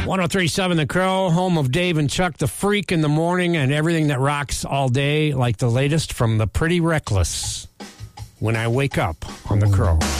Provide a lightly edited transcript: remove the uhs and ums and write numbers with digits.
1037 The Crow, home of Dave and Chuck, the freak in the morning, and everything that rocks all day, like the latest from the Pretty Reckless. When I Wake Up on The Crow.